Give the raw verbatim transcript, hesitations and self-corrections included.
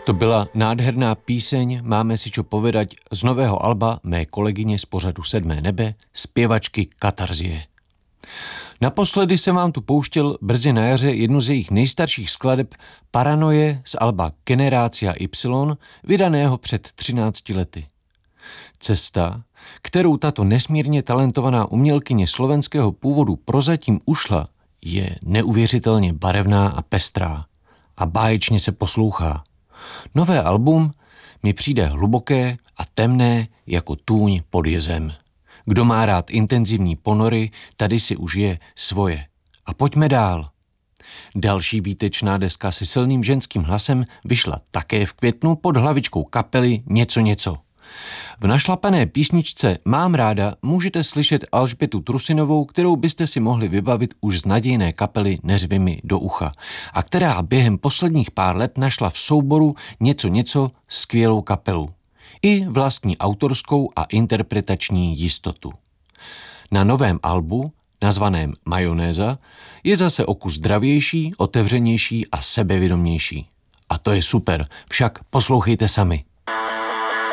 To byla nádherná píseň Máme si čo povedať z nového alba mé kolegyně z pořadu Sedmé nebe, zpěvačky Katarzie. Naposledy jsem vám tu pouštěl brzy na jaře jednu z jejich nejstarších skladeb Paranoje z alba Generácia Y, vydaného před třinácti lety. Cesta, kterou tato nesmírně talentovaná umělkyně slovenského původu prozatím ušla, je neuvěřitelně barevná a pestrá a báječně se poslouchá. Nové album mi přijde hluboké a temné jako tůň pod jezem. Kdo má rád intenzivní ponory, tady si užije svoje. A pojďme dál. Další výtečná deska se silným ženským hlasem vyšla také v květnu pod hlavičkou kapely Něco něco. V našlapané písničce Mám ráda můžete slyšet Alžbětu Trusinovou, kterou byste si mohli vybavit už z nadějné kapely Neřvi mi do ucha a která během posledních pár let našla v souboru Něco něco skvělou kapelu. I vlastní autorskou a interpretační jistotu. Na novém albu, nazvaném Majonéza, je zase o kus zdravější, otevřenější a sebevědomější. A to je super, však poslouchejte sami.